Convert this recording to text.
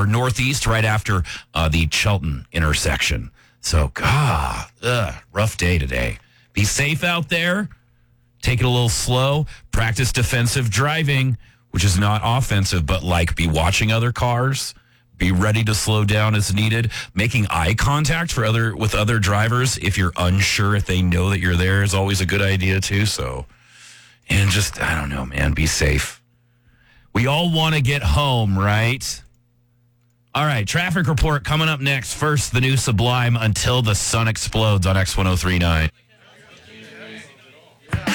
or northeast right after the Chelton intersection. So, rough day today. Be safe out there. Take it a little slow. Practice defensive driving, which is not offensive, but like be watching other cars. Be ready to slow down as needed. Making eye contact with other drivers if you're unsure if they know that you're there is always a good idea too. So, and just, I don't know, man, be safe. We all want to get home, right? All right, traffic report coming up next. First, the new Sublime, Until the Sun Explodes on X1039.